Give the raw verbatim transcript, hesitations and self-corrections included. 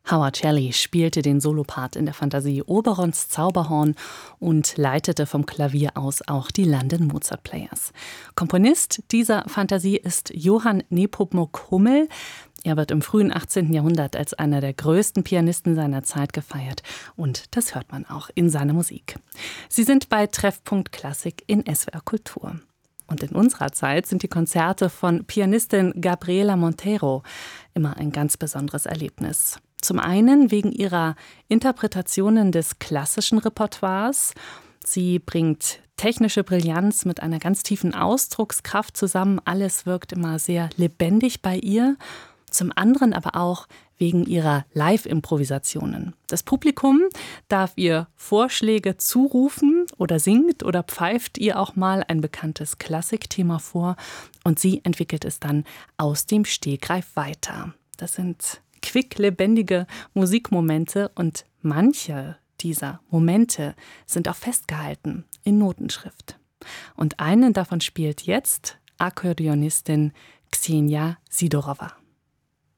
Howard Shelley spielte den Solopart in der Fantasie Oberons Zauberhorn und leitete vom Klavier aus auch die London Mozart Players. Komponist dieser Fantasie ist Johann Nepomuk Hummel. Er wird im frühen achtzehnten Jahrhundert als einer der größten Pianisten seiner Zeit gefeiert. Und das hört man auch in seiner Musik. Sie sind bei Treffpunkt Klassik in S W R Kultur. Und in unserer Zeit sind die Konzerte von Pianistin Gabriela Montero immer ein ganz besonderes Erlebnis. Zum einen wegen ihrer Interpretationen des klassischen Repertoires. Sie bringt technische Brillanz mit einer ganz tiefen Ausdruckskraft zusammen. Alles wirkt immer sehr lebendig bei ihr. Zum anderen aber auch wegen ihrer Live-Improvisationen. Das Publikum darf ihr Vorschläge zurufen oder singt oder pfeift ihr auch mal ein bekanntes Klassikthema vor und sie entwickelt es dann aus dem Stegreif weiter. Das sind quicklebendige Musikmomente und manche dieser Momente sind auch festgehalten in Notenschrift. Und einen davon spielt jetzt Akkordeonistin Ksenia Sidorova.